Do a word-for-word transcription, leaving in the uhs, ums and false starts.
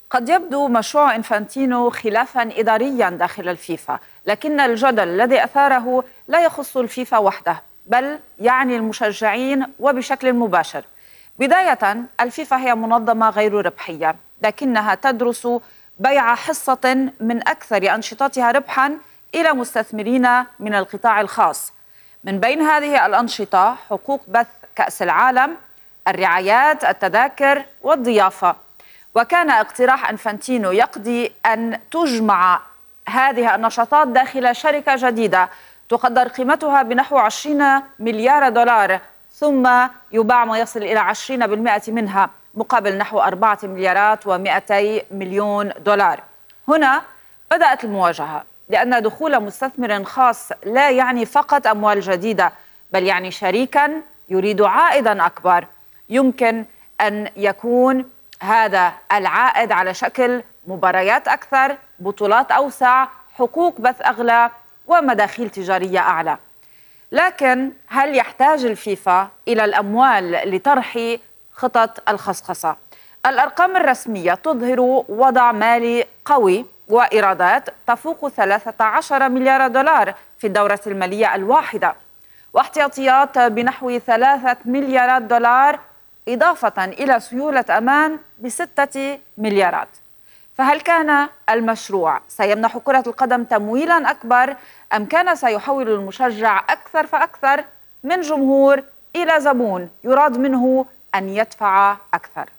قد يبدو مشروع إنفانتينو خلافاً إدارياً داخل الفيفا، لكن الجدل الذي أثاره لا يخص الفيفا وحده، بل يعني المشجعين وبشكل مباشر. بداية، الفيفا هي منظمة غير ربحية، لكنها تدرس بيع حصة من أكثر أنشطتها ربحاً إلى مستثمرين من القطاع الخاص. من بين هذه الأنشطة حقوق بث كأس العالم، الرعايات، التذاكر والضيافة. وكان اقتراح إنفانتينو يقضي أن تجمع هذه النشاطات داخل شركة جديدة تقدر قيمتها بنحو عشرين مليار دولار، ثم يباع ما يصل إلى عشرين بالمئة منها مقابل نحو أربعة مليارات ومئتي مليون دولار. هنا بدأت المواجهة، لأن دخول مستثمر خاص لا يعني فقط أموال جديدة، بل يعني شريكاً يريد عائداً أكبر. يمكن أن يكون هذا العائد على شكل مباريات أكثر، بطولات أوسع، حقوق بث أغلى ومداخيل تجارية أعلى. لكن هل يحتاج الفيفا إلى الأموال لطرح خطط الخصخصة؟ الأرقام الرسمية تظهر وضع مالي قوي وإيرادات تفوق ثلاثة عشر مليار دولار في الدورة المالية الواحدة، واحتياطيات بنحو ثلاثة مليارات دولار، إضافة إلى سيولة أمان بستة مليارات. فهل كان المشروع سيمنح كرة القدم تمويلا أكبر، أم كان سيحول المشجع أكثر فأكثر من جمهور إلى زبون يراد منه أن يدفع أكثر؟